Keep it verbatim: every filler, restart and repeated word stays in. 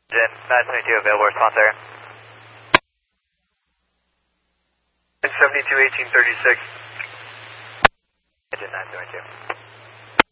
Engine nine seventy-two available response there. seventy-two eighteen thirty-six. Engine nine seventy-two.